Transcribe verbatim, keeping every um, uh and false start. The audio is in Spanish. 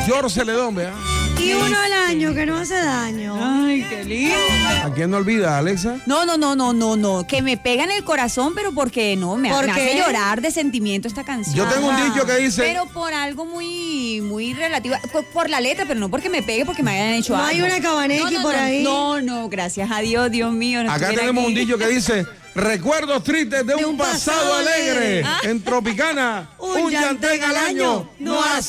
George Celedón, vea. Y uno al año que no hace daño. Ay, qué lindo. ¿A quién no olvida, Alexa? No, no, no, no, no, no. Que me pega en el corazón, pero porque no, me, ¿Por me qué? hace llorar de sentimiento esta canción. Yo tengo un dicho que dice... Pero por algo muy, muy relativo, por, por la letra, pero no porque me pegue, porque me hayan hecho No algo. hay una cabanequi no, no, por no, ahí. No, no, gracias a Dios, Dios mío. No Acá estuviera tenemos aquí. un dicho que dice... Recuerdos tristes de, De un, un pasado, pasado alegre. alegre. En Tropicana, Un un llantén al año no hace